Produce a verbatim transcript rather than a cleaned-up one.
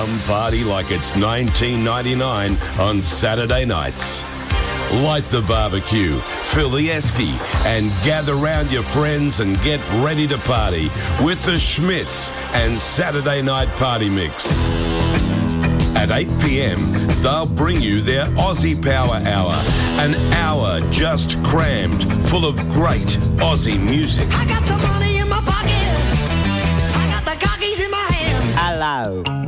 Come party like it's nineteen ninety-nine on Saturday nights. Light the barbecue, fill the esky, and gather round your friends and get ready to party with the Schmitz and Saturday Night Party Mix. At eight p.m, they'll bring you their Aussie Power Hour, an hour just crammed full of great Aussie music. I got the money in my pocket. I got the cockies in my hand. Hello.